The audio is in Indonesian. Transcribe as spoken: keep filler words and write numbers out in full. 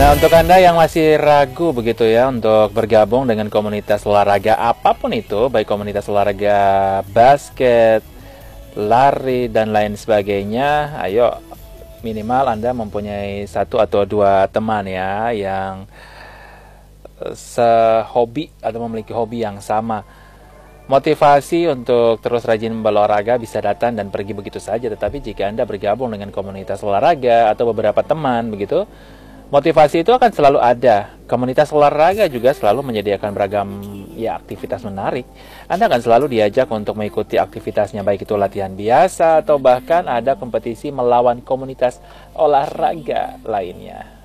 Nah, untuk Anda yang masih ragu begitu ya untuk bergabung dengan komunitas olahraga apapun itu, baik komunitas olahraga basket, lari, dan lain sebagainya, ayo minimal Anda mempunyai satu atau dua teman ya yang sehobi atau memiliki hobi yang sama. Motivasi untuk terus rajin berolahraga bisa datang dan pergi begitu saja, tetapi jika Anda bergabung dengan komunitas olahraga atau beberapa teman begitu, motivasi itu akan selalu ada. Komunitas olahraga juga selalu menyediakan beragam ya aktivitas menarik. Anda akan selalu diajak untuk mengikuti aktivitasnya, baik itu latihan biasa atau bahkan ada kompetisi melawan komunitas olahraga lainnya.